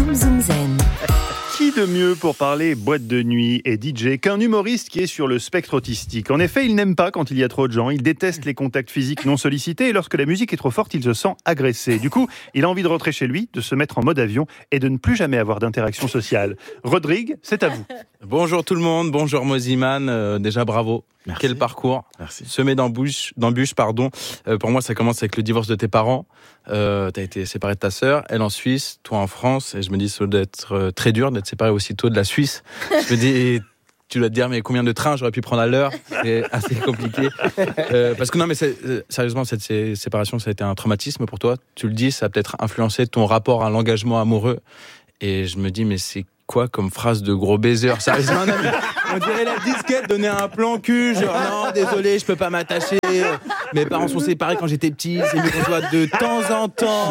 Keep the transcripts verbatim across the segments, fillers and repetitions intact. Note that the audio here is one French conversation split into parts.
Zoom Zoom Zen. Qui de mieux pour parler boîte de nuit et D J qu'un humoriste qui est sur le spectre autistique. En effet, il n'aime pas quand il y a trop de gens, il déteste les contacts physiques non sollicités et lorsque la musique est trop forte, il se sent agressé. Du coup, il a envie de rentrer chez lui, de se mettre en mode avion et de ne plus jamais avoir d'interaction sociale. Rodrigue, c'est à vous. Bonjour tout le monde, bonjour Moziman, euh, déjà bravo. Merci. Quel parcours. Merci. Semé d'embûches, d'embûches pardon. Euh, pour moi, ça commence avec le divorce de tes parents. Euh, t'as été séparé de ta sœur, elle en Suisse, toi en France. Et je me dis, ça doit être euh, très dur d'être séparé aussitôt de la Suisse. Je me dis, tu dois te dire, mais combien de trains j'aurais pu prendre à l'heure? C'est assez compliqué. Euh, parce que non, mais c'est, euh, sérieusement, cette sé- séparation, ça a été un traumatisme pour toi. Tu le dis, ça a peut-être influencé ton rapport à l'engagement amoureux. Et je me dis, mais c'est quoi comme phrase de gros baiser? Sérieusement, on dirait la disquette donner un plan cul, genre non, désolé, je peux pas m'attacher. Mes parents sont séparés quand j'étais petit, c'est mieux qu'on se voit de temps en temps.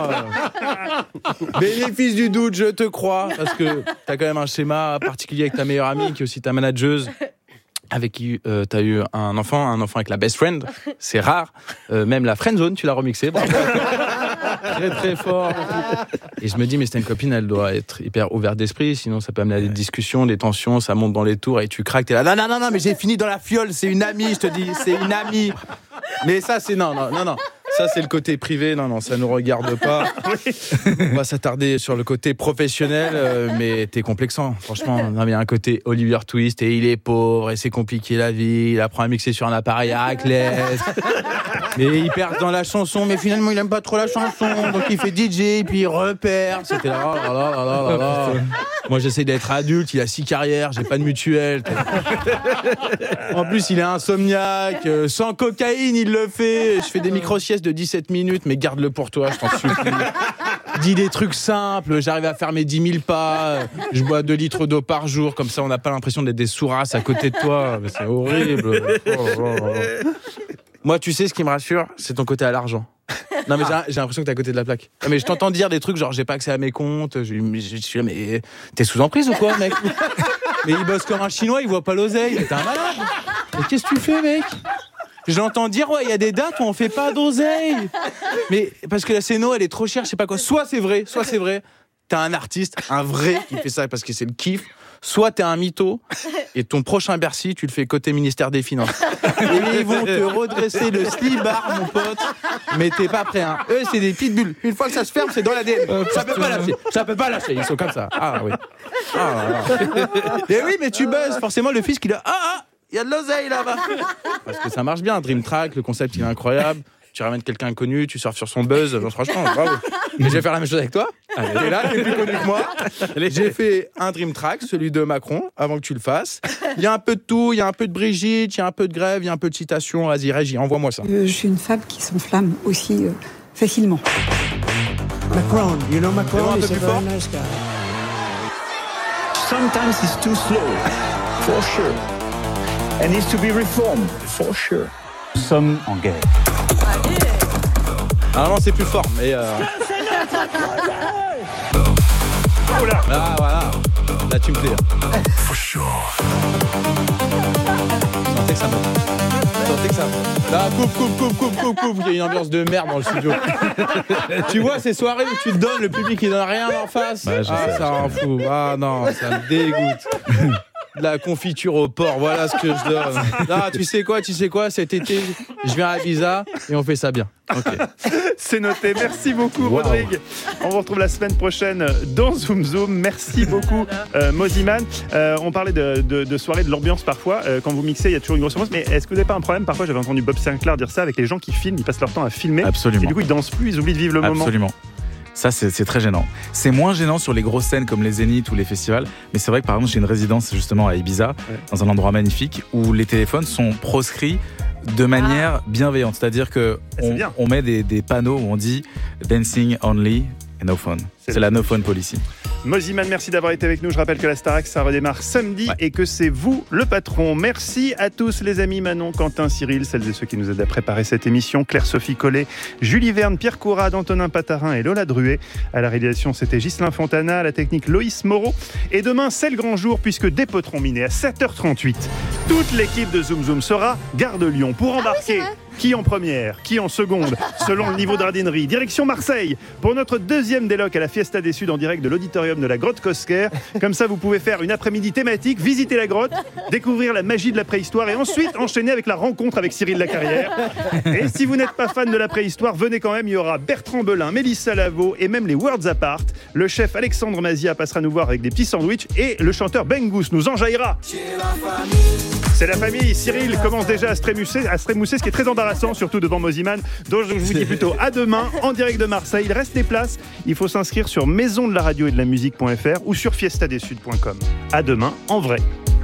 Bénéfice du doute, je te crois, parce que t'as quand même un schéma particulier avec ta meilleure amie, qui est aussi ta manageuse, avec qui euh, t'as eu un enfant, un enfant avec la best friend, c'est rare. Euh, même la friend zone, tu l'as remixé, bravo. Très très fort. Et je me dis, mais c'est une copine, elle doit être hyper ouverte d'esprit, sinon ça peut amener à des discussions, des tensions, ça monte dans les tours et tu craques, t'es là, non, non, non, non, mais j'ai fini dans la fiole, c'est une amie, je te dis, c'est une amie. Mais ça, c'est non, non, non, non. Ça, c'est le côté privé. Non, non, ça nous regarde pas. On va s'attarder sur le côté professionnel, euh, mais t'es complexant. Franchement, non, mais il y a un côté Oliver Twist et il est pauvre et c'est compliqué la vie. Il apprend à mixer sur un appareil à raclette. Mais il perd dans la chanson, mais finalement, il aime pas trop la chanson. Donc, il fait D J, puis il repère. C'était là, oh là là là là là là. Moi, j'essaie d'être adulte. Il a six carrières, j'ai pas de mutuelle. En plus, il est insomniaque. Euh, sans cocaïne, il le fait. Je fais des micro-siestes de dix-sept minutes, mais garde-le pour toi, je t'en supplie. Dis des trucs simples, j'arrive à faire mes dix mille pas, je bois deux litres d'eau par jour, comme ça on n'a pas l'impression d'être des sourasses à côté de toi, mais c'est horrible. Oh, oh, oh. Moi, tu sais, ce qui me rassure, c'est ton côté à l'argent. Non, mais j'ai, j'ai l'impression que t'es à côté de la plaque. Non, mais je t'entends dire des trucs genre j'ai pas accès à mes comptes, je, je, je suis là, mais t'es sous emprise ou quoi, mec? Mais il bosse comme un chinois, il voit pas l'oseille, mais t'es un malade. Mais qu'est-ce que tu fais, mec? Je l'entends dire, ouais, il y a des dates où on fait pas d'oseille. Mais parce que la scéno, elle est trop chère, je sais pas quoi. Soit c'est vrai, soit c'est vrai. T'as un artiste, un vrai, qui fait ça parce que c'est le kiff. Soit t'es un mytho, et ton prochain Bercy, tu le fais côté ministère des Finances. Et ils vont te redresser le slibard, mon pote. Mais t'es pas prêt, hein. Eux, c'est des pitbulls. Une fois que ça se ferme, c'est dans l'A D N. Euh, ça peut pas lâcher. Ça peut pas lâcher. Ils sont comme ça. Ah oui. Ah, là, là. Et oui, mais tu buzzes. Forcément, le fisc, il a... Ah, ah, il y a de l'oseille là-bas. Parce que ça marche bien. Dream Track, le concept, il est incroyable. Tu ramènes quelqu'un inconnu, tu surfes sur son buzz. Donc, franchement, bravo. Mais je vais faire la même chose avec toi. T'es là, t'es plus connu que moi. J'ai fait un Dream Track, celui de Macron, avant que tu le fasses. Il y a un peu de tout, il y a un peu de Brigitte, il y a un peu de Grève, il y a un peu de citation. Vas-y, Régie, envoie-moi ça. Euh, je suis une femme qui s'enflamme aussi euh, facilement. Macron, you know Macron un is peu a plus very fort. nice guy. Sometimes he's too slow, for sure. And needs to be reformed, for sure. Nous sommes en guerre. Normalement, c'est plus fort, mais... Euh... Ah, voilà. Là, tu me plais. For sure. Sentez que ça monte. Sentez que ça monte. Là, coupe, coupe, coupe, coupe, coupe, coupe. Il y a une ambiance de merde dans le studio. Tu vois, ces soirées où tu te donnes, le public, il donne rien en face. Ouais, je ah, sais, ça en fout. Ah non, ça me dégoûte. De la confiture au porc, voilà ce que je donne. Ah, tu sais quoi, tu sais quoi, cet été, je viens à Ibiza et on fait ça bien. Ok. C'est noté. Merci beaucoup, Wow. Rodrigue. On vous retrouve la semaine prochaine dans Zoom Zoom. Merci beaucoup, euh, Moziman. Euh, on parlait de, de, de soirée, de l'ambiance parfois. Euh, quand vous mixez, il y a toujours une grosse ambiance. Mais est-ce que vous n'avez pas un problème? Parfois, j'avais entendu Bob Sinclair dire ça avec les gens qui filment. Ils passent leur temps à filmer. Absolument. Et du coup, ils dansent plus, ils oublient de vivre le moment. Absolument. Ça, c'est, c'est très gênant. C'est moins gênant sur les grosses scènes comme les Zéniths ou les festivals. Mais c'est vrai que, par exemple, j'ai une résidence justement à Ibiza, Ouais. dans un endroit magnifique, où les téléphones sont proscrits de manière bienveillante. C'est-à-dire que Ah, c'est on, bien. on met des, des panneaux où on dit « dancing only and no phone ». C'est C'est la no phone policy. Moziman, merci d'avoir été avec nous. Je rappelle que la Starac, ça redémarre samedi Ouais. et que c'est vous le patron. Merci à tous les amis, Manon, Quentin, Cyril, celles et ceux qui nous aident à préparer cette émission, Claire-Sophie Collet, Julie Verne, Pierre Courade, Antonin Patarin et Lola Druet. À la réalisation, c'était Ghislain Fontana, à la technique Loïs Moreau. Et demain, c'est le grand jour puisque des potrons minés à sept heures trente-huit. Toute l'équipe de Zoom Zoom sera gare de Lyon pour embarquer Qui en première, qui en seconde, selon le niveau de radinerie. Direction Marseille, pour notre deuxième déloc à la Fiesta des Suds en direct de l'auditorium de la grotte Cosquer. Comme ça, vous pouvez faire une après-midi thématique, visiter la grotte, découvrir la magie de la préhistoire et ensuite enchaîner avec la rencontre avec Cyril Lacarrière. Et si vous n'êtes pas fan de la préhistoire, venez quand même, il y aura Bertrand Belin, Mélissa Lavo et même les Worlds Apart. Le chef Alexandre Mazia passera nous voir avec des petits sandwichs et le chanteur Bengus nous enjaillera. C'est la famille. Cyril commence déjà à se trémousser, à se trémousser, ce qui est très embarrassant, surtout devant Moziman. Donc je vous dis plutôt à demain, en direct de Marseille. Il reste des places. Il faut s'inscrire sur maison de la radio et de la musique point f r ou sur fiesta des suds point com. À demain, en vrai.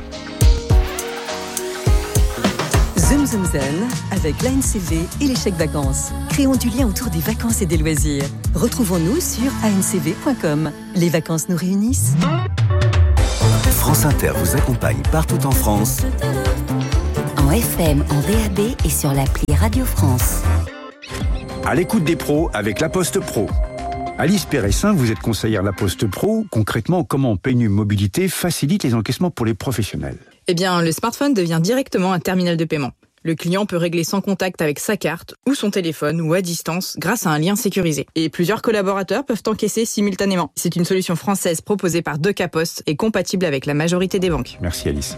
Zoom Zoom Zen avec l'A N C V et les chèques vacances. Créons du lien autour des vacances et des loisirs. Retrouvons-nous sur a n c v point com. Les vacances nous réunissent. France Inter vous accompagne partout en France. En F M, en D A B et sur l'appli Radio France. À l'écoute des pros avec La Poste Pro. Alice Péressin, vous êtes conseillère La Poste Pro. Concrètement, comment Paynu Mobilité facilite les encaissements pour les professionnels ? Eh bien, le smartphone devient directement un terminal de paiement. Le client peut régler sans contact avec sa carte ou son téléphone ou à distance grâce à un lien sécurisé. Et plusieurs collaborateurs peuvent encaisser simultanément. C'est une solution française proposée par Deux K Post et compatible avec la majorité des banques. Merci Alice.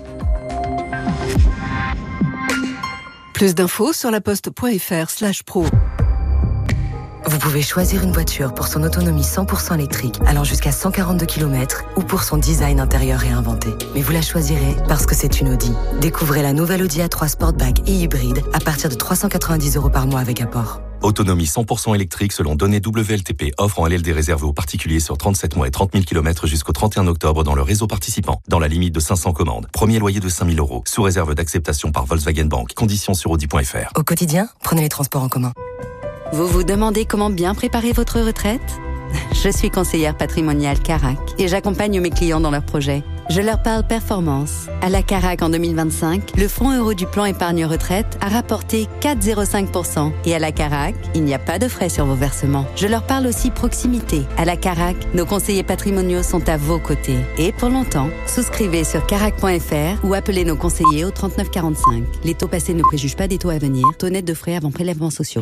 Plus d'infos sur laposte point f r slash pro. Vous pouvez choisir une voiture pour son autonomie cent pour cent électrique, allant jusqu'à cent quarante-deux kilomètres, ou pour son design intérieur réinventé. Mais vous la choisirez parce que c'est une Audi. Découvrez la nouvelle Audi A trois Sportback et hybride à partir de trois cent quatre-vingt-dix euros par mois avec apport. Autonomie cent pour cent électrique selon données W L T P. Offre en L L D réservée aux particuliers sur trente-sept mois et trente mille kilomètres jusqu'au trente et un octobre dans le réseau participant. Dans la limite de cinq cents commandes. Premier loyer de cinq mille euros. Sous réserve d'acceptation par Volkswagen Bank. Conditions sur audi point f r. Au quotidien, prenez les transports en commun. Vous vous demandez comment bien préparer votre retraite ? Je suis conseillère patrimoniale Carac et j'accompagne mes clients dans leurs projets. Je leur parle performance. À la Carac en deux mille vingt-cinq, le fonds euro du plan épargne retraite a rapporté quatre virgule zéro cinq pour cent. Et à la Carac, il n'y a pas de frais sur vos versements. Je leur parle aussi proximité. À la Carac, nos conseillers patrimoniaux sont à vos côtés. Et pour longtemps, souscrivez sur carac point f r ou appelez nos conseillers au trente-neuf quarante-cinq. Les taux passés ne préjugent pas des taux à venir. Taux net de frais avant prélèvements sociaux.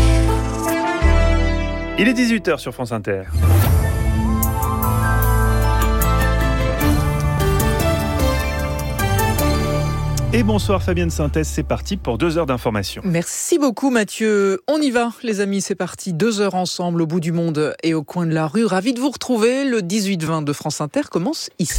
Il est dix-huit heures sur France Inter. Et bonsoir Fabienne Synthèse, c'est parti pour deux heures d'information. Merci beaucoup Mathieu. On y va les amis, c'est parti. Deux heures ensemble au bout du monde et au coin de la rue. Ravi de vous retrouver. Le dix-huit vingt de France Inter commence ici.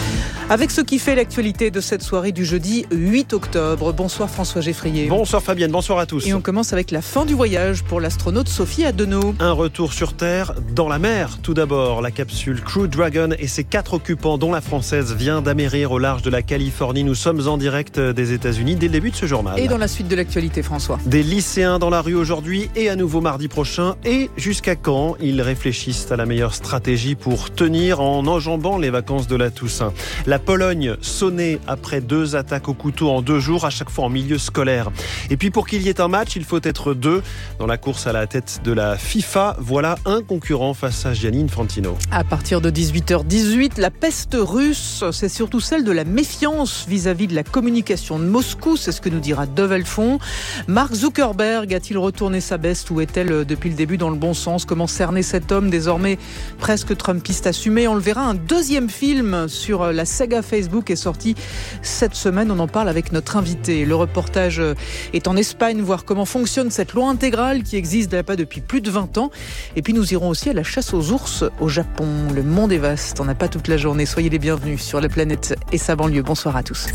Avec ce qui fait l'actualité de cette soirée du jeudi huit octobre. Bonsoir François Geffrier. Bonsoir Fabienne, bonsoir à tous. Et on commence avec la fin du voyage pour l'astronaute Sophie Adenau. Un retour sur Terre, dans la mer. Tout d'abord, la capsule Crew Dragon et ses quatre occupants, dont la française, vient d'amérir au large de la Californie. Nous sommes en direct des États-Unis dès le début de ce journal. Et dans la suite de l'actualité, François. Des lycéens dans la rue aujourd'hui et à nouveau mardi prochain. Et jusqu'à quand ils réfléchissent à la meilleure stratégie pour tenir en enjambant les vacances de la Toussaint. La Pologne sonnée après deux attaques au couteau en deux jours, à chaque fois en milieu scolaire. Et puis pour qu'il y ait un match, il faut être deux. Dans la course à la tête de la FIFA, voilà un concurrent face à Gianni Infantino. À partir de dix-huit heures dix-huit, la peste russe, c'est surtout celle de la méfiance vis-à-vis de la communication de Moscou, c'est ce que nous dira Dov Elfond. Mark Zuckerberg a-t-il retourné sa veste ou est-elle depuis le début dans le bon sens ? Comment cerner cet homme désormais presque trumpiste assumé ? On le verra, un deuxième film sur la saga Facebook est sorti cette semaine, on en parle avec notre invité. Le reportage est en Espagne, voir comment fonctionne cette loi intégrale qui existe là-bas depuis plus de vingt ans. Et puis nous irons aussi à la chasse aux ours au Japon. Le monde est vaste, on n'a pas toute la journée. Soyez les bienvenus sur la planète et sa banlieue. Bonsoir à tous.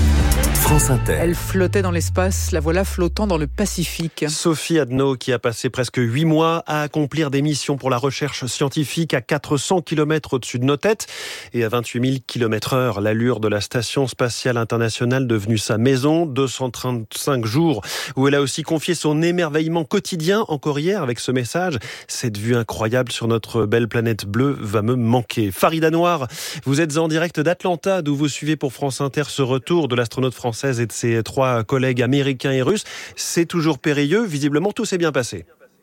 France Inter. Elle flottait dans l'espace, la voilà flottant dans le Pacifique. Sophie Adenau, qui a passé presque huit mois à accomplir des missions pour la recherche scientifique à quatre cents kilomètres au-dessus de nos têtes et à vingt-huit mille kilomètres heure. L'allure de la Station Spatiale Internationale devenue sa maison. deux cent trente-cinq jours où elle a aussi confié son émerveillement quotidien. Encore hier avec ce message, cette vue incroyable sur notre belle planète bleue va me manquer. Farida Noir, vous êtes en direct d'Atlanta, d'où vous suivez pour France Inter ce retour de l'astronaute française et de ses trois collègues américains et russes. C'est toujours périlleux. Visiblement, tout s'est bien passé.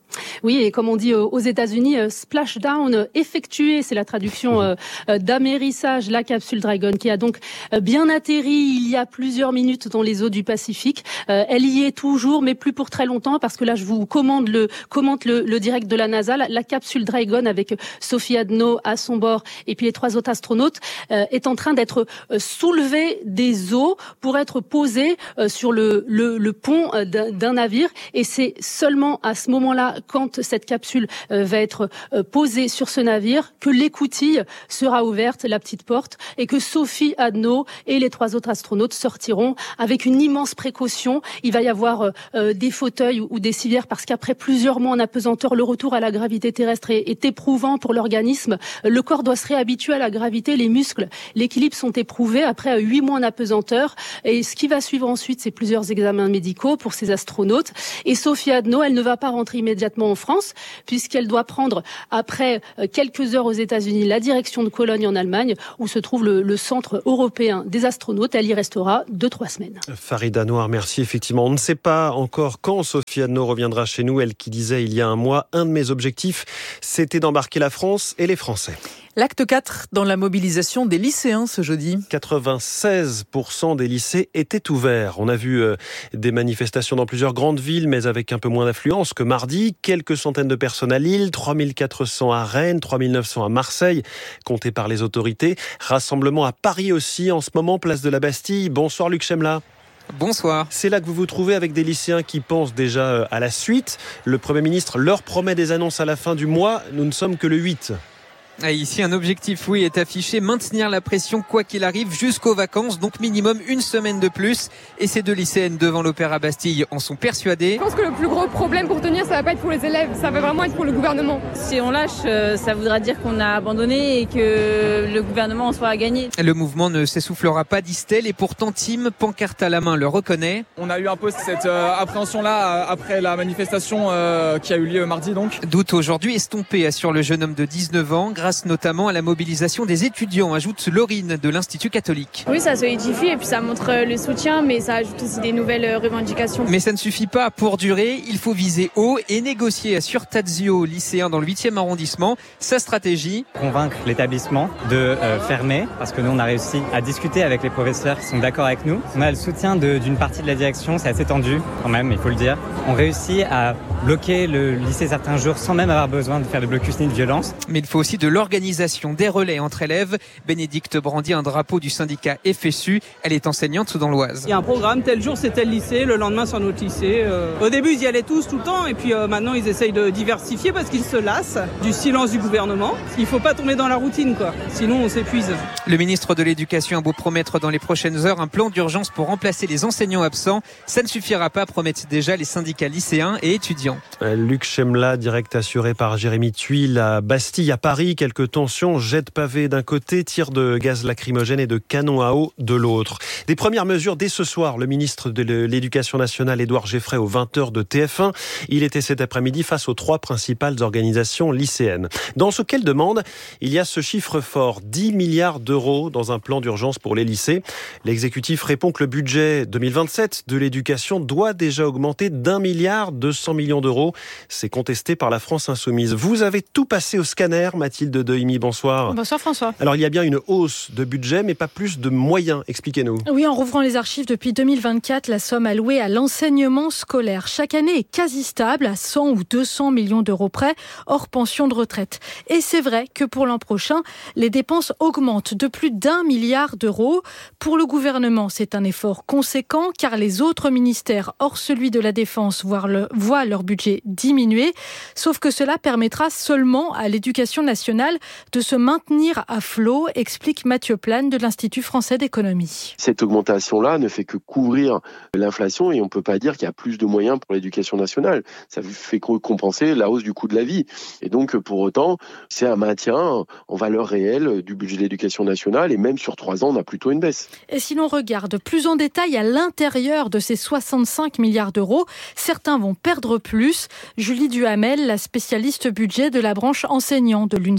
Oui, et comme on dit aux États-Unis, splashdown effectué, c'est la traduction euh, d'amérissage, la capsule Dragon qui a donc bien atterri il y a plusieurs minutes dans les eaux du Pacifique. Euh, elle y est toujours, mais plus pour très longtemps, parce que là, je vous commande le, commente le, le direct de la NASA. La, la capsule Dragon, avec Sophie Adno à son bord et puis les trois autres astronautes, euh, est en train d'être euh, soulevée des eaux pour être posée euh, sur le, le, le pont euh, d'un, d'un navire. Et c'est seulement à ce moment-là, quand cette capsule euh, va être euh, posée sur ce navire, que l'écoutille sera ouverte, la petite porte, et que Sophie Adno et les trois autres astronautes sortiront avec une immense précaution. Il va y avoir euh, des fauteuils ou, ou des civières, parce qu'après plusieurs mois en apesanteur, le retour à la gravité terrestre est, est éprouvant pour l'organisme. Le corps doit se réhabituer à la gravité, les muscles, l'équilibre sont éprouvés après huit mois en apesanteur. Et ce qui va suivre ensuite, c'est plusieurs examens médicaux pour ces astronautes. Et Sophie Adno, elle ne va pas rentrer immédiatement en France, puisqu'elle doit prendre, après quelques heures aux États-Unis, la direction de Cologne en Allemagne, où se trouve le, le centre européen des astronautes. Elle y restera deux, trois semaines. Farida Noir, merci. Effectivement, on ne sait pas encore quand Sophie Adno reviendra chez nous. Elle qui disait il y a un mois, un de mes objectifs, c'était d'embarquer la France et les Français. L'acte quatre dans la mobilisation des lycéens ce jeudi. quatre-vingt-seize pour cent des lycées étaient ouverts. On a vu euh, des manifestations dans plusieurs grandes villes, mais avec un peu moins d'affluence que mardi. Quelques centaines de personnes à Lille, trois mille quatre cents à Rennes, trois mille neuf cents à Marseille, comptés par les autorités. Rassemblement à Paris aussi, en ce moment, place de la Bastille. Bonsoir Luc Chemla. Bonsoir. C'est là que vous vous trouvez avec des lycéens qui pensent déjà à la suite. Le Premier ministre leur promet des annonces à la fin du mois. Nous ne sommes que le huit. Ici, un objectif, oui, est affiché, maintenir la pression quoi qu'il arrive jusqu'aux vacances, donc minimum une semaine de plus. Et ces deux lycéennes devant l'Opéra Bastille en sont persuadées. Je pense que le plus gros problème pour tenir, ça va pas être pour les élèves, ça va vraiment être pour le gouvernement. Si on lâche, ça voudra dire qu'on a abandonné et que le gouvernement en soit à gagner. Le mouvement ne s'essoufflera pas, disent-elles, et pourtant Tim, pancarte à la main, le reconnaît. On a eu un peu cette euh, appréhension-là après la manifestation euh, qui a eu lieu mardi donc. Doute aujourd'hui estompé, assure le jeune homme de dix-neuf ans, grâce notamment à la mobilisation des étudiants, ajoute Laurine de l'Institut catholique. Oui, ça solidifie et puis ça montre le soutien, mais ça ajoute aussi des nouvelles revendications. Mais ça ne suffit pas pour durer, il faut viser haut et négocier, assure Tadzio, lycéen dans le huitième arrondissement. Sa stratégie, convaincre l'établissement de euh, fermer, parce que nous on a réussi à discuter avec les professeurs qui sont d'accord avec nous. On a le soutien de, d'une partie de la direction, c'est assez tendu quand même, il faut le dire. On réussit à bloquer le lycée certains jours sans même avoir besoin de faire de blocus ni de violence. Mais il faut aussi de l'organisation, des relais entre élèves. Bénédicte brandit un drapeau du syndicat F S U. Elle est enseignante dans l'Oise. Il y a un programme, tel jour c'est tel lycée, le lendemain c'est un autre lycée. Euh... Au début ils y allaient tous tout le temps et puis euh, maintenant ils essayent de diversifier parce qu'ils se lassent du silence du gouvernement. Il ne faut pas tomber dans la routine quoi, sinon on s'épuise. Le ministre de l'Éducation a beau promettre dans les prochaines heures un plan d'urgence pour remplacer les enseignants absents. Ça ne suffira pas, promettent déjà les syndicats lycéens et étudiants. Euh, Luc Chemla, direct assuré par Jérémy Thuil à Bastille, à Paris. Quelques tensions, jet de pavés d'un côté, tir de gaz lacrymogène et de canon à eau de l'autre. Des premières mesures dès ce soir. Le ministre de l'Éducation nationale, Édouard Geffray, aux vingt heures de T F un. Il était cet après-midi face aux trois principales organisations lycéennes. Dans ce qu'elle demande, il y a ce chiffre fort, dix milliards d'euros dans un plan d'urgence pour les lycées. L'exécutif répond que le budget deux mille vingt-sept de l'éducation doit déjà augmenter d'un milliard deux cents millions d'euros. C'est contesté par la France insoumise. Vous avez tout passé au scanner, Mathilde Dehimi, bonsoir. Bonsoir François. Alors il y a bien une hausse de budget, mais pas plus de moyens. Expliquez-nous. Oui, en rouvrant les archives depuis deux mille vingt-quatre, la somme allouée à l'enseignement scolaire chaque année est quasi stable, à cent ou deux cents millions d'euros près, hors pension de retraite. Et c'est vrai que pour l'an prochain, les dépenses augmentent de plus d'un milliard d'euros. Pour le gouvernement, c'est un effort conséquent, car les autres ministères, hors celui de la Défense, voient, le, voient leur budget diminuer. Sauf que cela permettra seulement à l'éducation nationale de se maintenir à flot, explique Mathieu Plane de l'Institut français d'économie. Cette augmentation-là ne fait que couvrir l'inflation et on ne peut pas dire qu'il y a plus de moyens pour l'éducation nationale. Ça fait compenser la hausse du coût de la vie. Et donc, pour autant, c'est un maintien en valeur réelle du budget de l'éducation nationale et même sur trois ans, on a plutôt une baisse. Et si l'on regarde plus en détail à l'intérieur de ces soixante-cinq milliards d'euros, certains vont perdre plus. Julie Duhamel, la spécialiste budget de la branche enseignant de l'UNSA.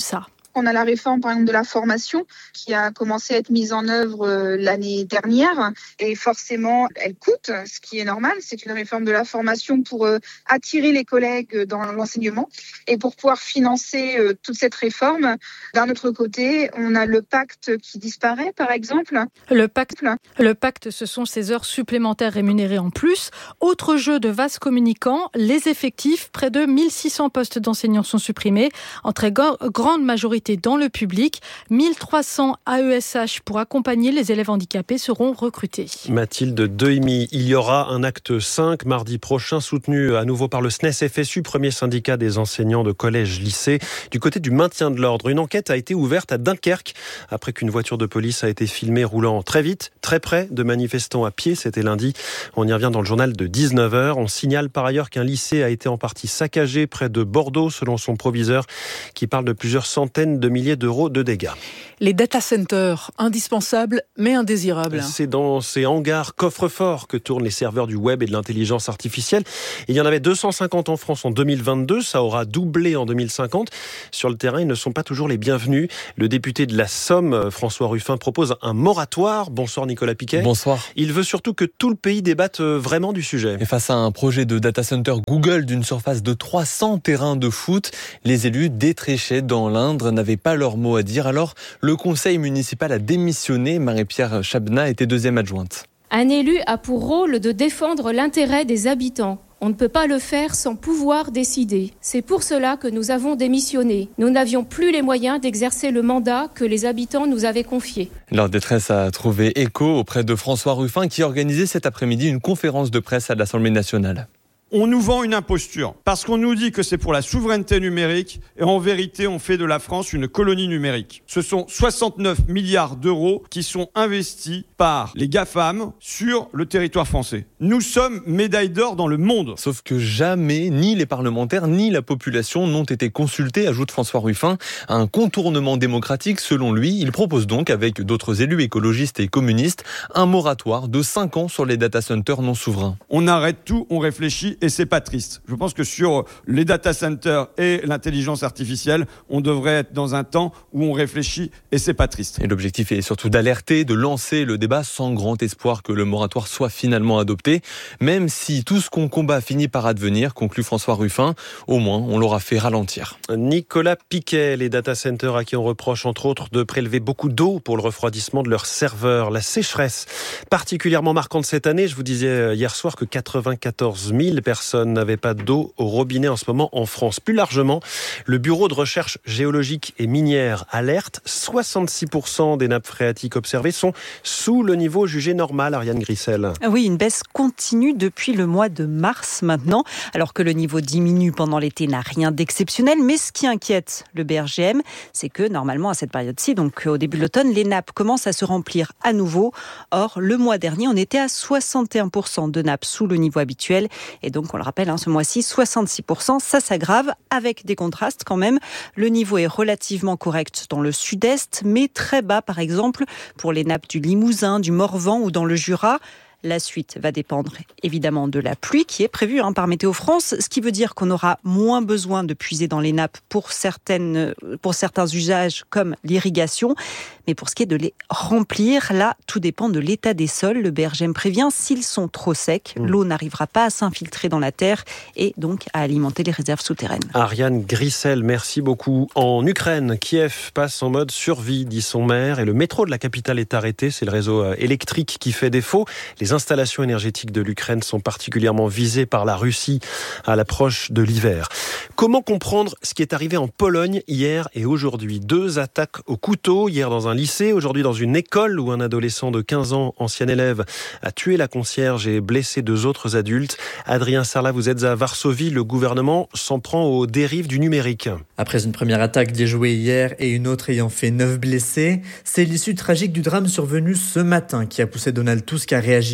On a la réforme, par exemple, de la formation qui a commencé à être mise en œuvre euh, l'année dernière. Et forcément, elle coûte, ce qui est normal. C'est une réforme de la formation pour euh, attirer les collègues dans l'enseignement. Et pour pouvoir financer euh, toute cette réforme, d'un autre côté, on a le pacte qui disparaît, par exemple. Le pacte, le pacte, ce sont ces heures supplémentaires rémunérées en plus. Autre jeu de vases communicants, les effectifs. Près de mille six cents postes d'enseignants sont supprimés, en très go- grande majorité dans le public. mille trois cents A E S H pour accompagner les élèves handicapés seront recrutés. Mathilde Dehimi, il y aura un acte cinq mardi prochain, soutenu à nouveau par le S N E S F S U, premier syndicat des enseignants de collège-lycée, du côté du maintien de l'ordre. Une enquête a été ouverte à Dunkerque après qu'une voiture de police a été filmée roulant très vite, très près de manifestants à pied. C'était lundi. On y revient dans le journal de dix-neuf heures. On signale par ailleurs qu'un lycée a été en partie saccagé près de Bordeaux, selon son proviseur, qui parle de plusieurs centaines de milliers d'euros de dégâts. Les data centers, indispensables mais indésirables. C'est dans ces hangars coffres-forts que tournent les serveurs du web et de l'intelligence artificielle. Il y en avait deux cent cinquante en France en deux mille vingt-deux, ça aura doublé en deux mille cinquante. Sur le terrain, ils ne sont pas toujours les bienvenus. Le député de la Somme, François Ruffin, propose un moratoire. Bonsoir Nicolas Piquet. Bonsoir. Il veut surtout que tout le pays débatte vraiment du sujet. Et face à un projet de data center Google d'une surface de trois cents terrains de foot, les élus d'Étréchet dans l'Indre n'avaient pas leur mot à dire. Alors, le conseil municipal a démissionné. Marie-Pierre Chabna était deuxième adjointe. Un élu a pour rôle de défendre l'intérêt des habitants. On ne peut pas le faire sans pouvoir décider. C'est pour cela que nous avons démissionné. Nous n'avions plus les moyens d'exercer le mandat que les habitants nous avaient confié. Leur détresse a trouvé écho auprès de François Ruffin qui organisait cet après-midi une conférence de presse à l'Assemblée nationale. On nous vend une imposture parce qu'on nous dit que c'est pour la souveraineté numérique et en vérité on fait de la France une colonie numérique. Ce sont soixante-neuf milliards d'euros qui sont investis par les GAFAM sur le territoire français. Nous sommes médaille d'or dans le monde. Sauf que jamais ni les parlementaires ni la population n'ont été consultés, ajoute François Ruffin. Un contournement démocratique selon lui. Il propose donc avec d'autres élus écologistes et communistes un moratoire de cinq ans sur les data centers non souverains. On arrête tout, on réfléchit. Et c'est pas triste. Je pense que sur les data centers et l'intelligence artificielle, on devrait être dans un temps où on réfléchit et c'est pas triste. Et l'objectif est surtout d'alerter, de lancer le débat sans grand espoir que le moratoire soit finalement adopté. Même si tout ce qu'on combat finit par advenir, conclut François Ruffin, au moins on l'aura fait ralentir. Nicolas Piquet, les data centers à qui on reproche entre autres de prélever beaucoup d'eau pour le refroidissement de leurs serveurs. La sécheresse particulièrement marquante cette année. Je vous disais hier soir que quatre-vingt-quatorze mille personnes n'avaient pas d'eau au robinet en ce moment en France. Plus largement, le Bureau de recherche géologique et minière alerte, soixante-six pour cent des nappes phréatiques observées sont sous le niveau jugé normal. Ariane Grissel. Oui, une baisse continue depuis le mois de mars maintenant, alors que le niveau diminue pendant l'été n'a rien d'exceptionnel. Mais ce qui inquiète le B R G M, c'est que normalement à cette période-ci, donc au début de l'automne, les nappes commencent à se remplir à nouveau. Or, le mois dernier, on était à soixante et un pour cent de nappes sous le niveau habituel. Et donc, on le rappelle, hein, ce mois-ci, soixante-six pour cent, ça s'aggrave avec des contrastes quand même. Le niveau est relativement correct dans le sud-est, mais très bas, par exemple, pour les nappes du Limousin, du Morvan ou dans le Jura. La suite va dépendre évidemment de la pluie qui est prévue hein, par Météo France, ce qui veut dire qu'on aura moins besoin de puiser dans les nappes pour, certaines, pour certains usages comme l'irrigation. Mais pour ce qui est de les remplir, là, tout dépend de l'état des sols. Le B R G M prévient, s'ils sont trop secs, mmh. l'eau n'arrivera pas à s'infiltrer dans la terre et donc à alimenter les réserves souterraines. Ariane Grissel, merci beaucoup. En Ukraine, Kiev passe en mode survie, dit son maire, et le métro de la capitale est arrêté. C'est le réseau électrique qui fait défaut. Les installations énergétiques de l'Ukraine sont particulièrement visées par la Russie à l'approche de l'hiver. Comment comprendre ce qui est arrivé en Pologne hier et aujourd'hui ? Deux attaques au couteau, hier dans un lycée, aujourd'hui dans une école où un adolescent de quinze ans, ancien élève, a tué la concierge et blessé deux autres adultes. Adrien Sarlat, vous êtes à Varsovie. Le gouvernement s'en prend aux dérives du numérique. Après une première attaque déjouée hier et une autre ayant fait neuf blessés, c'est l'issue tragique du drame survenu ce matin qui a poussé Donald Tusk à réagir.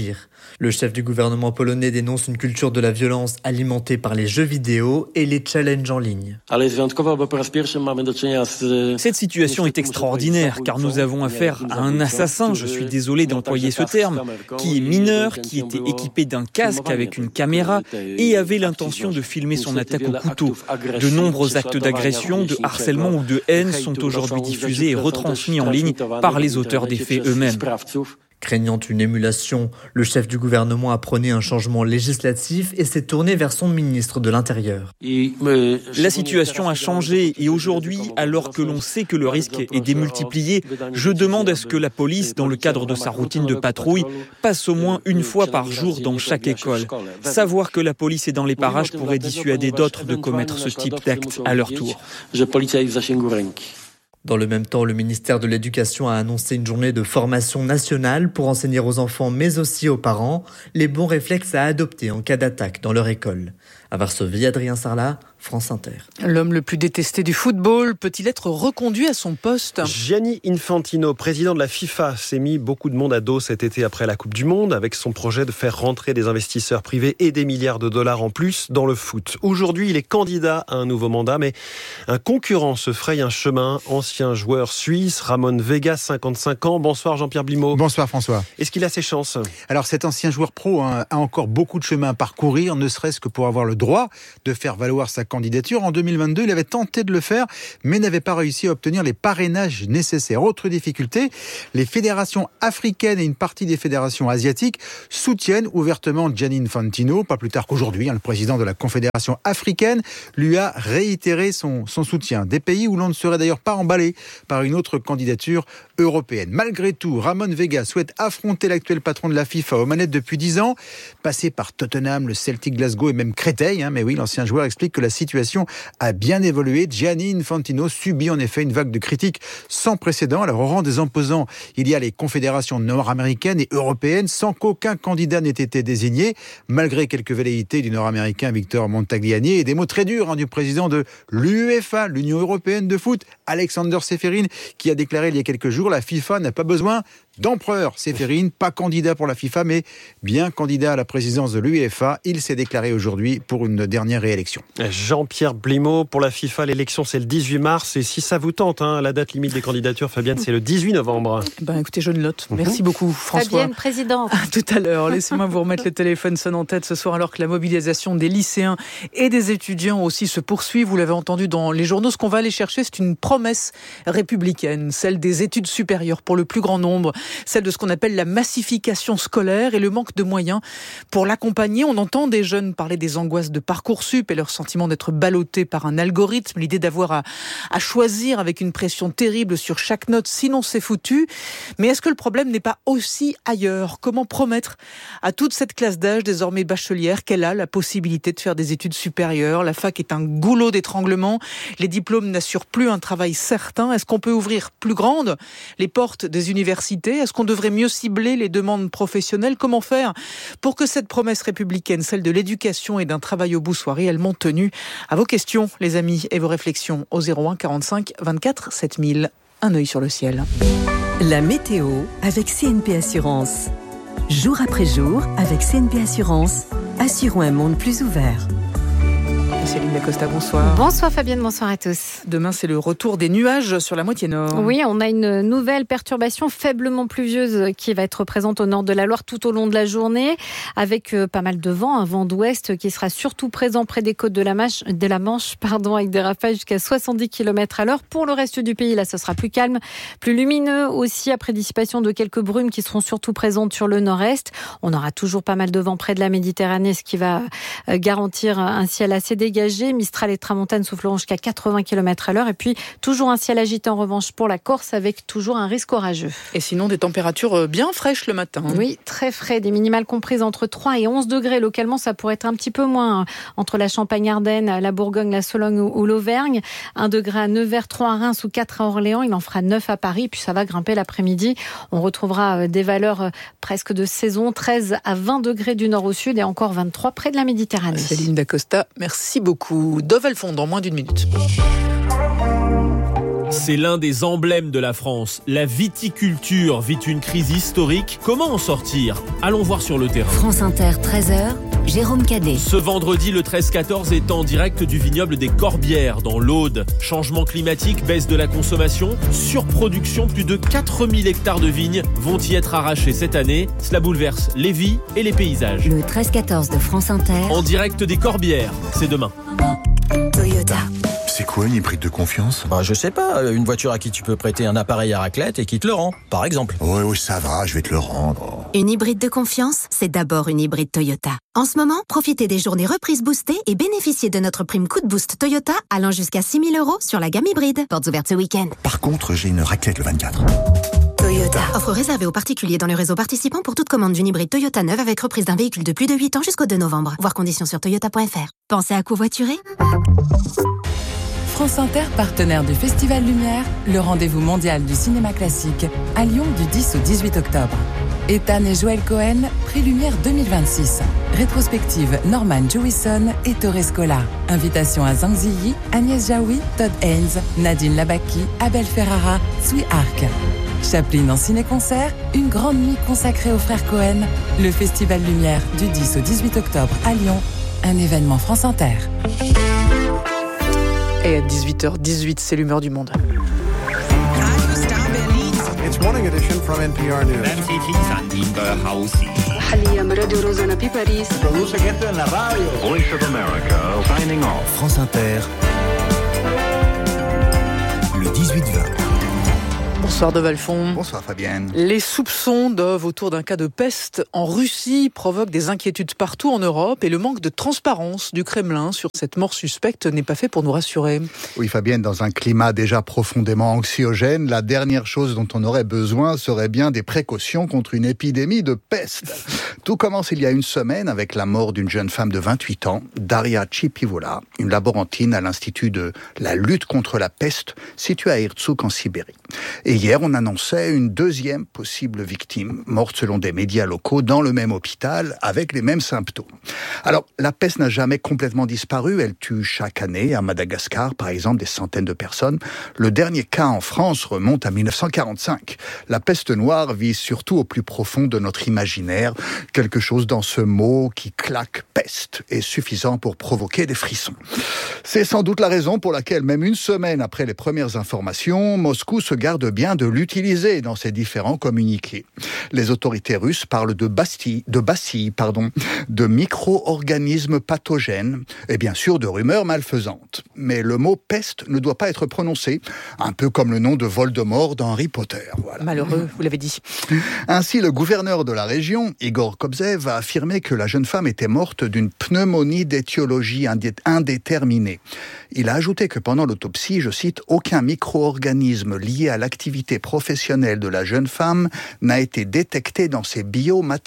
agir. Le chef du gouvernement polonais dénonce une culture de la violence alimentée par les jeux vidéo et les challenges en ligne. Cette situation est extraordinaire car nous avons affaire à un assassin, je suis désolé d'employer ce terme, qui est mineur, qui était équipé d'un casque avec une caméra et avait l'intention de filmer son attaque au couteau. De nombreux actes d'agression, de harcèlement ou de haine sont aujourd'hui diffusés et retransmis en ligne par les auteurs des faits eux-mêmes. Craignant une émulation, le chef du gouvernement a prôné un changement législatif et s'est tourné vers son ministre de l'Intérieur. La situation a changé et aujourd'hui, alors que l'on sait que le risque est démultiplié, je demande à ce que la police, dans le cadre de sa routine de patrouille, passe au moins une fois par jour dans chaque école. Savoir que la police est dans les parages pourrait dissuader d'autres de commettre ce type d'actes à leur tour. Dans le même temps, le ministère de l'Éducation a annoncé une journée de formation nationale pour enseigner aux enfants, mais aussi aux parents, les bons réflexes à adopter en cas d'attaque dans leur école. À Varsovie, Adrien Sarlat, France Inter. L'homme le plus détesté du football peut-il être reconduit à son poste ? Gianni Infantino, président de la FIFA, s'est mis beaucoup de monde à dos cet été après la Coupe du Monde avec son projet de faire rentrer des investisseurs privés et des milliards de dollars en plus dans le foot. Aujourd'hui, il est candidat à un nouveau mandat, mais un concurrent se fraye un chemin. Ancien joueur suisse, Ramon Vega, cinquante-cinq ans. Bonsoir Jean-Pierre Blimaud. Bonsoir François. Est-ce qu'il a ses chances ? Alors cet ancien joueur pro hein, a encore beaucoup de chemin à parcourir, ne serait-ce que pour avoir le droit de faire valoir sa candidature. En deux mille vingt-deux, il avait tenté de le faire, mais n'avait pas réussi à obtenir les parrainages nécessaires. Autre difficulté, les fédérations africaines et une partie des fédérations asiatiques soutiennent ouvertement Gianni Infantino. Pas plus tard qu'aujourd'hui, hein, le président de la Confédération africaine lui a réitéré son, son soutien. Des pays où l'on ne serait d'ailleurs pas emballé par une autre candidature européenne. Malgré tout, Ramon Vega souhaite affronter l'actuel patron de la FIFA aux manettes depuis dix ans, passé par Tottenham, le Celtic Glasgow et même Créteil. Hein, mais oui, l'ancien joueur explique que la situation a bien évolué. Gianni Infantino subit en effet une vague de critiques sans précédent. Alors au rang des opposants, il y a les confédérations nord-américaines et européennes sans qu'aucun candidat n'ait été désigné, malgré quelques velléités du nord-américain Victor Montagliani et des mots très durs hein, du président de l'UEFA, l'Union européenne de foot, Alexander Seferin, qui a déclaré il y a quelques jours la FIFA n'a pas besoin d'empereur. Seferin, pas candidat pour la FIFA, mais bien candidat à la présidence de l'UEFA. Il s'est déclaré aujourd'hui pour une dernière réélection. Jean-Pierre Blimaud, pour la FIFA, l'élection c'est le dix-huit mars. Et si ça vous tente, hein, la date limite des candidatures, Fabienne, c'est le dix-huit novembre. Ben, écoutez, je note. Merci beaucoup, François. Fabienne, présidente. À tout à l'heure. Laissez-moi vous remettre le téléphone sonne en tête ce soir, alors que la mobilisation des lycéens et des étudiants aussi se poursuit. Vous l'avez entendu dans les journaux. Ce qu'on va aller chercher, c'est une promesse républicaine, celle des études supérieures pour le plus grand nombre, celle de ce qu'on appelle la massification scolaire et le manque de moyens pour l'accompagner. On entend des jeunes parler des angoisses de Parcoursup et leur sentiment d'être ballottés par un algorithme, l'idée d'avoir à, à choisir avec une pression terrible sur chaque note, sinon c'est foutu. Mais est-ce que le problème n'est pas aussi ailleurs ? Comment promettre à toute cette classe d'âge désormais bachelière qu'elle a la possibilité de faire des études supérieures ? La fac est un goulot d'étranglement, les diplômes n'assurent plus un travail certain. Est-ce qu'on peut ouvrir plus grandes les portes des universités ? Est-ce qu'on devrait mieux cibler les demandes professionnelles ? Comment faire pour que cette promesse républicaine, celle de l'éducation et d'un travail au bout, soit réellement tenue ? À vos questions, les amis, et vos réflexions au zéro un quarante-cinq vingt-quatre sept mille. Un œil sur le ciel. La météo avec C N P Assurance. Jour après jour, avec C N P Assurance, assurons un monde plus ouvert. Céline Dacosta, bonsoir. Bonsoir Fabienne, bonsoir à tous. Demain, c'est le retour des nuages sur la moitié nord. Oui, on a une nouvelle perturbation faiblement pluvieuse qui va être présente au nord de la Loire tout au long de la journée, avec pas mal de vent, un vent d'ouest qui sera surtout présent près des côtes de la Manche, de la Manche pardon, avec des rafales jusqu'à soixante-dix kilomètres à l'heure. Pour le reste du pays, là, ce sera plus calme, plus lumineux aussi, après dissipation de quelques brumes qui seront surtout présentes sur le nord-est. On aura toujours pas mal de vent près de la Méditerranée, ce qui va garantir un ciel assez dégagé. Mistral et tramontane souffleront jusqu'à quatre-vingts kilomètres à l'heure. Et puis, toujours un ciel agité en revanche pour la Corse, avec toujours un risque orageux. Et sinon, des températures bien fraîches le matin. Oui, très frais. Des minimales comprises entre trois et onze degrés. Localement, ça pourrait être un petit peu moins entre la Champagne-Ardenne, la Bourgogne, la Sologne ou l'Auvergne. un degré à Nevers, trois à Reims ou quatre à Orléans. Il en fera neuf à Paris. Puis ça va grimper l'après-midi. On retrouvera des valeurs presque de saison. treize à vingt degrés du nord au sud et encore vingt-trois près de la Méditerranée. Céline Dacosta, merci beaucoup. Dove, elles font dans moins d'une minute. C'est l'un des emblèmes de la France. La viticulture vit une crise historique. Comment en sortir ? Allons voir sur le terrain. France Inter, treize heures, Jérôme Cadet. Ce vendredi, le treize quatorze est en direct du vignoble des Corbières, dans l'Aude. Changement climatique, baisse de la consommation, surproduction, plus de quatre mille hectares de vignes vont y être arrachés cette année. Cela bouleverse les vies et les paysages. Le treize quatorze de France Inter. En direct des Corbières, c'est demain. Toyota. C'est quoi une hybride de confiance ? Bah, je sais pas, une voiture à qui tu peux prêter un appareil à raclette et qui te le rend, par exemple. Oui, oui, ça va, je vais te le rendre. Une hybride de confiance, c'est d'abord une hybride Toyota. En ce moment, profitez des journées reprises boostées et bénéficiez de notre prime coup de boost Toyota allant jusqu'à six mille euros sur la gamme hybride. Portes ouvertes ce week-end. Par contre, j'ai une raclette le vingt-quatre. Toyota. Offre réservée aux particuliers dans le réseau participant pour toute commande d'une hybride Toyota neuve avec reprise d'un véhicule de plus de huit ans jusqu'au deux novembre. Voir conditions sur toyota point f r. Pensez à covoiturer ? France Inter, partenaire du Festival Lumière, le rendez-vous mondial du cinéma classique, à Lyon du dix au dix-huit octobre. Ethan et Joël Cohen, prix Lumière deux mille vingt-six. Rétrospective Norman Jewison et Torres Scola. Invitation à Zhang Ziyi, Agnès Jaoui, Todd Haynes, Nadine Labaki, Abel Ferrara, Sui Arc. Chaplin en ciné-concert, une grande nuit consacrée aux frères Cohen. Le Festival Lumière du dix au dix-huit octobre à Lyon. Un événement France Inter. Et à dix-huit heures dix-huit, c'est l'humeur du monde. It's morning edition from N P R News. Voice of America, signing off. France Inter, le dix-huit vingt. Bonsoir de Valfond. Bonsoir Fabienne. Les soupçons Dove autour d'un cas de peste en Russie provoquent des inquiétudes partout en Europe et le manque de transparence du Kremlin sur cette mort suspecte n'est pas fait pour nous rassurer. Oui Fabienne, dans un climat déjà profondément anxiogène, la dernière chose dont on aurait besoin serait bien des précautions contre une épidémie de peste. Tout commence il y a une semaine avec la mort d'une jeune femme de vingt-huit ans, Daria Chipivola, une laborantine à l'Institut de la lutte contre la peste situé à Irtsouk en Sibérie. Et hier, on annonçait une deuxième possible victime, morte selon des médias locaux dans le même hôpital avec les mêmes symptômes. Alors, la peste n'a jamais complètement disparu. Elle tue chaque année, à Madagascar, par exemple, des centaines de personnes. Le dernier cas en France remonte à mille neuf cent quarante-cinq. La peste noire vise surtout au plus profond de notre imaginaire. Quelque chose dans ce mot qui claque peste est suffisant pour provoquer des frissons. C'est sans doute la raison pour laquelle, même une semaine après les premières informations, Moscou se garde bien de l'utiliser dans ses différents communiqués. Les autorités russes parlent de bacilles, de, bacilles, pardon, de micro-organismes pathogènes et bien sûr de rumeurs malfaisantes. Mais le mot peste ne doit pas être prononcé, un peu comme le nom de Voldemort dans Harry Potter. Voilà. Malheureux, vous l'avez dit. Ainsi, le gouverneur de la région, Igor Kobzev, a affirmé que la jeune femme était morte d'une pneumonie d'étiologie indéterminée. Il a ajouté que pendant l'autopsie, je cite, « aucun micro-organisme lié à l'activité professionnelle de la jeune femme n'a été détecté dans ses biomatériaux ».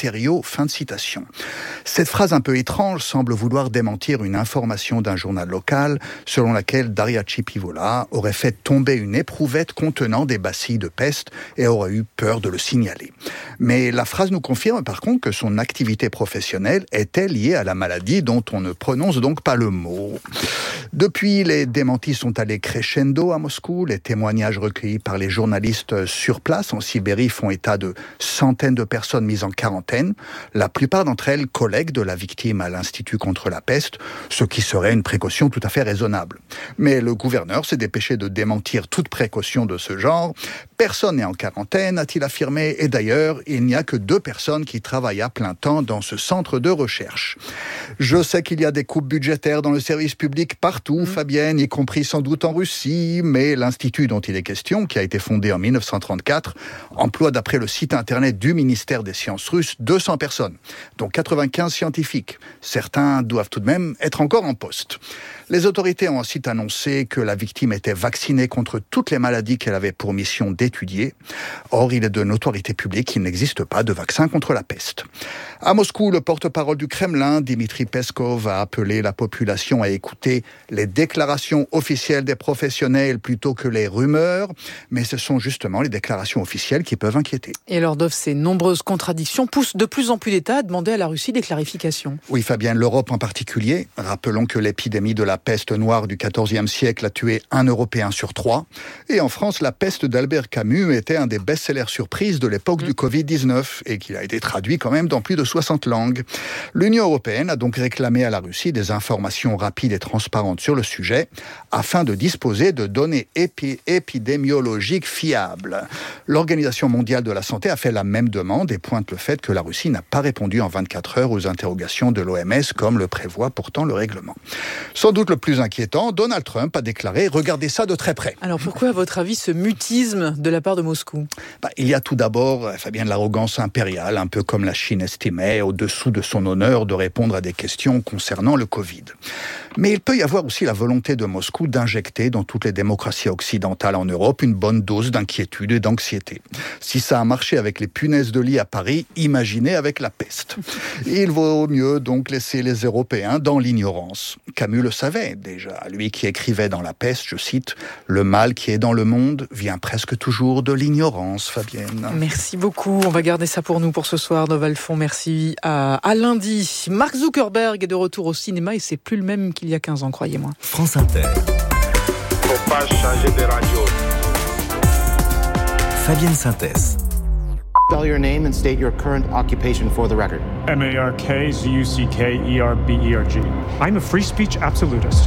Fin de citation. Cette phrase un peu étrange semble vouloir démentir une information d'un journal local selon laquelle Daria Chipivola aurait fait tomber une éprouvette contenant des bacilles de peste et aurait eu peur de le signaler. Mais la phrase nous confirme par contre que son activité professionnelle était liée à la maladie dont on ne prononce donc pas le mot. Depuis, les démentis sont allés crescendo à Moscou. Les témoignages recueillis par les journalistes sur place en Sibérie font état de centaines de personnes mises en quarantaine. La plupart d'entre elles collègues de la victime à l'Institut contre la peste, ce qui serait une précaution tout à fait raisonnable. Mais le gouverneur s'est dépêché de démentir toute précaution de ce genre. Personne n'est en quarantaine, a-t-il affirmé, et d'ailleurs, il n'y a que deux personnes qui travaillent à plein temps dans ce centre de recherche. Je sais qu'il y a des coupes budgétaires dans le service public partout, mmh. Fabienne, y compris sans doute en Russie, mais l'Institut dont il est question, qui a été fondé en mille neuf cent trente-quatre, emploie d'après le site internet du ministère des Sciences russes deux cents personnes, dont quatre-vingt-quinze scientifiques. Certains doivent tout de même être encore en poste. Les autorités ont ensuite annoncé que la victime était vaccinée contre toutes les maladies qu'elle avait pour mission d'étudier. Or, il est de notoriété publique qu'il n'existe pas de vaccin contre la peste. À Moscou, le porte-parole du Kremlin, Dmitri Peskov, a appelé la population à écouter les déclarations officielles des professionnels plutôt que les rumeurs. Mais ce sont justement les déclarations officielles qui peuvent inquiéter. Et alors, Dov, ces nombreuses contradictions poussent de plus en plus d'États à demander à la Russie des clarifications. Oui, Fabienne, l'Europe en particulier. Rappelons que l'épidémie de la peste noire du quatorzième siècle a tué un Européen sur trois. Et en France, la peste d'Albert Camus était un des best-sellers surprises de l'époque mmh. du covid dix-neuf et qu'il a été traduit quand même dans plus de soixante langues. L'Union européenne a donc réclamé à la Russie des informations rapides et transparentes sur le sujet afin de disposer de données épi- épidémiologiques fiables. L'Organisation mondiale de la santé a fait la même demande et pointe le fait que la Russie n'a pas répondu en vingt-quatre heures aux interrogations de l'O M S comme le prévoit pourtant le règlement. Sans doute le plus inquiétant, Donald Trump a déclaré « Regardez ça de très près ». Alors pourquoi, à votre avis, ce mutisme de la part de Moscou ? bah, Il y a tout d'abord, Fabien, de l'arrogance impériale, un peu comme la Chine estimait, au-dessous de son honneur, de répondre à des questions concernant le Covid. Mais il peut y avoir aussi la volonté de Moscou d'injecter dans toutes les démocraties occidentales en Europe une bonne dose d'inquiétude et d'anxiété. Si ça a marché avec les punaises de lit à Paris, imaginez avec la peste. Il vaut mieux donc laisser les Européens dans l'ignorance. Camus le savait déjà, lui qui écrivait dans La Peste, je cite, « Le mal qui est dans le monde vient presque toujours de l'ignorance, Fabienne. » Merci beaucoup, on va garder ça pour nous pour ce soir, Noval Font. Merci à, à lundi. Mark Zuckerberg est de retour au cinéma et c'est plus le même qu'il y a quinze ans, croyez-moi. France Inter. Faut pas changer de radio. Fabienne Synthèse. Spell your name and state your current occupation for the record. M A R K Z U C K E R B E R G. I'm a free speech absolutist.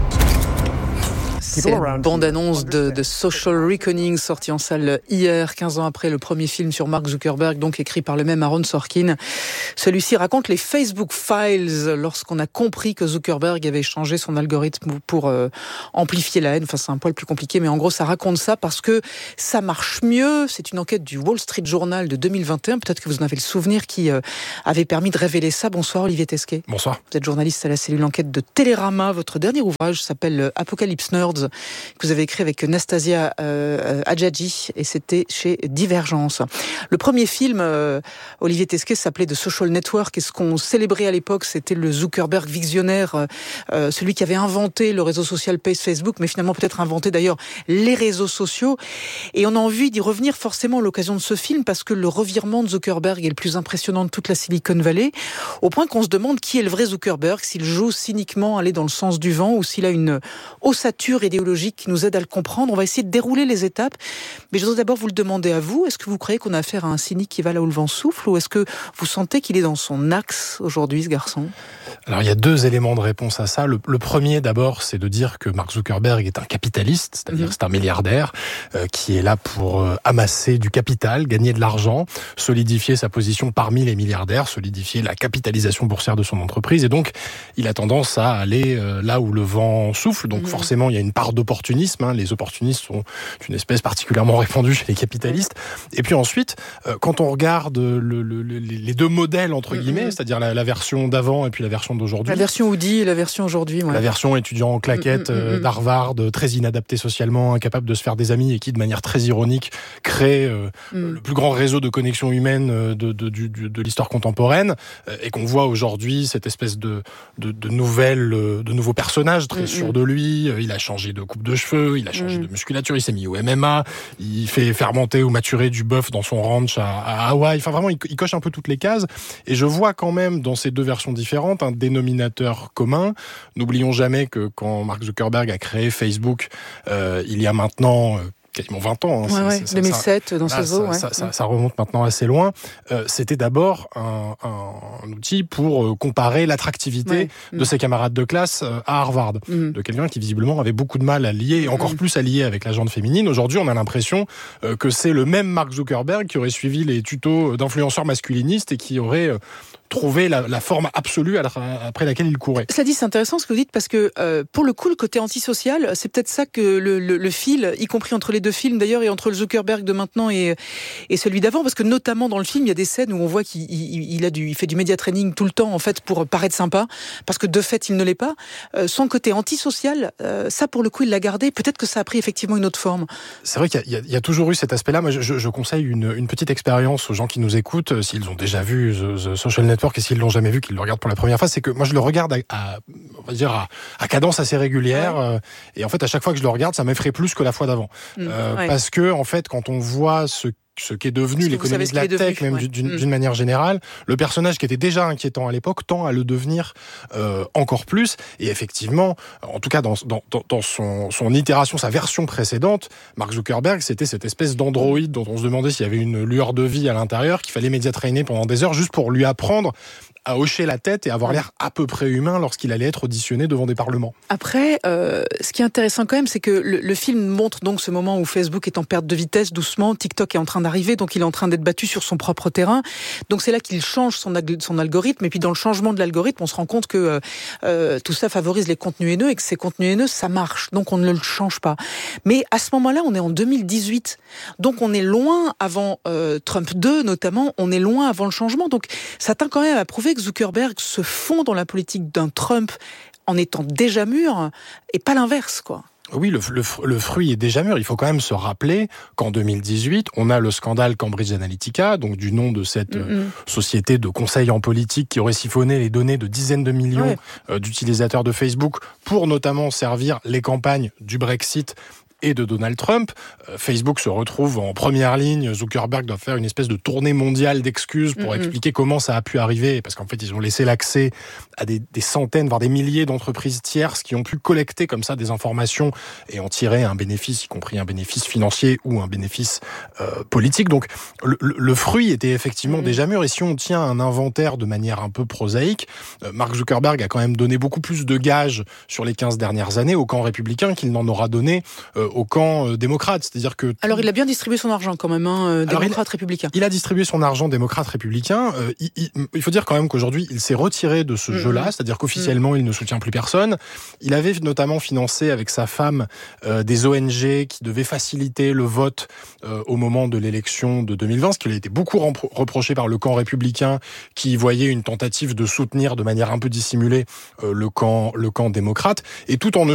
C'est la bande-annonce de, de Social Reckoning, sortie en salle hier, quinze ans après le premier film sur Mark Zuckerberg, donc écrit par le même Aaron Sorkin. Celui-ci raconte les Facebook Files, lorsqu'on a compris que Zuckerberg avait changé son algorithme pour euh, amplifier la haine. Enfin, c'est un poil plus compliqué, mais en gros, ça raconte ça parce que ça marche mieux. C'est une enquête du Wall Street Journal de deux mille vingt et un, peut-être que vous en avez le souvenir, qui euh, avait permis de révéler ça. Bonsoir, Olivier Tesquet. Bonsoir. Vous êtes journaliste à la cellule enquête de Télérama. Votre dernier ouvrage s'appelle Apocalypse Nerds, que vous avez écrit avec Nastasia euh, Adjadji, et c'était chez Divergence. Le premier film, euh, Olivier Tesquet, s'appelait The Social Network, et ce qu'on célébrait à l'époque, c'était le Zuckerberg visionnaire, euh, celui qui avait inventé le réseau social Facebook, mais finalement peut-être inventé d'ailleurs les réseaux sociaux. Et on a envie d'y revenir forcément à l'occasion de ce film, parce que le revirement de Zuckerberg est le plus impressionnant de toute la Silicon Valley, au point qu'on se demande qui est le vrai Zuckerberg, s'il joue cyniquement aller dans le sens du vent, ou s'il a une ossature idéologique qui nous aide à le comprendre. On va essayer de dérouler les étapes. Mais je voudrais d'abord vous le demander à vous. Est-ce que vous croyez qu'on a affaire à un cynique qui va là où le vent souffle, ou est-ce que vous sentez qu'il est dans son axe aujourd'hui, ce garçon ? Alors, il y a deux éléments de réponse à ça. Le, le premier, d'abord, c'est de dire que Mark Zuckerberg est un capitaliste, c'est-à-dire mmh. c'est un milliardaire euh, qui est là pour euh, amasser du capital, gagner de l'argent, solidifier sa position parmi les milliardaires, solidifier la capitalisation boursière de son entreprise. Et donc, il a tendance à aller euh, là où le vent souffle. Donc, mmh. forcément, il y a une part d'opportunisme. Les opportunistes sont une espèce particulièrement répandue chez les capitalistes. Et puis ensuite, quand on regarde le, le, les deux modèles, entre guillemets, mmh. c'est-à-dire la, la version d'avant et puis la version d'aujourd'hui. La version Audi et la version aujourd'hui. Ouais. La version étudiant en claquettes mmh, mmh, d'Harvard, très inadapté socialement, incapable de se faire des amis et qui, de manière très ironique, crée euh, mmh. le plus grand réseau de connexions humaines de, de, de, de, de l'histoire contemporaine, et qu'on voit aujourd'hui cette espèce de, de, de, nouvelles, de nouveaux personnages très mmh. sûrs de lui. Il a changé de coupe de cheveux, il a changé mmh. de musculature, il s'est mis au M M A, il fait fermenter ou maturer du bœuf dans son ranch à, à Hawaï. Enfin, vraiment, il, il coche un peu toutes les cases. Et je vois quand même dans ces deux versions différentes un dénominateur commun. N'oublions jamais que quand Mark Zuckerberg a créé Facebook, euh, il y a maintenant... Euh, quasiment vingt ans. Hein, ouais, ouais, deux mille sept, ça, dans là, ce zoo. Ça, ouais. ça, ça, ça remonte maintenant assez loin. Euh, c'était d'abord un, un, un outil pour comparer l'attractivité ouais. de mmh. ses camarades de classe à Harvard. Mmh. De quelqu'un qui visiblement avait beaucoup de mal à lier, et encore mmh. plus à lier avec la gente féminine. Aujourd'hui, on a l'impression euh, que c'est le même Mark Zuckerberg qui aurait suivi les tutos d'influenceurs masculinistes et qui aurait... Euh, trouver la, la forme absolue après laquelle il courait. Ça dit, c'est intéressant ce que vous dites, parce que euh, pour le coup, le côté antisocial, c'est peut-être ça que le, le, le fil, y compris entre les deux films d'ailleurs, et entre le Zuckerberg de maintenant et, et celui d'avant, parce que notamment dans le film, il y a des scènes où on voit qu'il il, il a du, il fait du média training tout le temps en fait pour paraître sympa, parce que de fait, il ne l'est pas. Euh, son côté antisocial, euh, ça pour le coup, il l'a gardé. Peut-être que ça a pris effectivement une autre forme. C'est vrai qu'il y a, il y a toujours eu cet aspect-là. Moi, je, je conseille une, une petite expérience aux gens qui nous écoutent, s'ils ont déjà vu The, The Social Network et s'ils l'ont jamais vu, qu'ils le regardent pour la première fois, c'est que moi je le regarde à, à on va dire à, à cadence assez régulière, ouais. euh, et en fait à chaque fois que je le regarde, ça m'effraie plus que la fois d'avant, mmh, euh, ouais. parce que en fait quand on voit ce ce qu'est devenu l'économie de la tech, devenu, même ouais. d'une, d'une manière générale, le personnage qui était déjà inquiétant à l'époque tend à le devenir euh, encore plus. Et effectivement, en tout cas dans, dans, dans son, son itération, sa version précédente, Mark Zuckerberg, c'était cette espèce d'androïde dont on se demandait s'il y avait une lueur de vie à l'intérieur, qu'il fallait média traîner pendant des heures juste pour lui apprendre à hocher la tête et avoir l'air à peu près humain lorsqu'il allait être auditionné devant des parlements. Après, euh, ce qui est intéressant quand même, c'est que le, le film montre donc ce moment où Facebook est en perte de vitesse doucement, TikTok est en train d'arriver, donc il est en train d'être battu sur son propre terrain. Donc c'est là qu'il change son, son algorithme, et puis dans le changement de l'algorithme, on se rend compte que euh, tout ça favorise les contenus haineux, et que ces contenus haineux, ça marche, donc on ne le change pas. Mais à ce moment-là, on est en deux mille dix-huit, donc on est loin avant euh, Trump deux notamment, on est loin avant le changement, donc ça tient quand même à prouver que Zuckerberg se fond dans la politique d'un Trump en étant déjà mûr, et pas l'inverse, quoi. Oui, le, le, le fruit est déjà mûr. Il faut quand même se rappeler qu'en deux mille dix-huit, on a le scandale Cambridge Analytica, donc du nom de cette mm-hmm. euh, société de conseil en politique qui aurait siphonné les données de dizaines de millions ouais. euh, d'utilisateurs de Facebook pour notamment servir les campagnes du Brexit et de Donald Trump. Euh, Facebook se retrouve en première ligne. Zuckerberg doit faire une espèce de tournée mondiale d'excuses pour mm-hmm. expliquer comment ça a pu arriver, parce qu'en fait, ils ont laissé l'accès à des, des centaines, voire des milliers d'entreprises tierces qui ont pu collecter comme ça des informations et en tirer un bénéfice, y compris un bénéfice financier ou un bénéfice euh, politique. Donc, le, le fruit était effectivement mm-hmm. déjà mûr. Et si on tient un inventaire de manière un peu prosaïque, euh, Mark Zuckerberg a quand même donné beaucoup plus de gages sur les quinze dernières années au camp républicain qu'il n'en aura donné euh, au camp euh, démocrate, c'est-à-dire que... Alors il a bien distribué son argent quand même, hein, démocrate républicain. Il a distribué son argent démocrate républicain. Euh, il, il, il faut dire quand même qu'aujourd'hui, il s'est retiré de ce mmh. jeu-là, c'est-à-dire qu'officiellement, mmh. il ne soutient plus personne. Il avait notamment financé avec sa femme euh, des O N G qui devaient faciliter le vote euh, au moment de l'élection de deux mille vingt, ce qui lui a été beaucoup rempro- reproché par le camp républicain, qui voyait une tentative de soutenir de manière un peu dissimulée euh, le camp, le camp démocrate, et tout en ne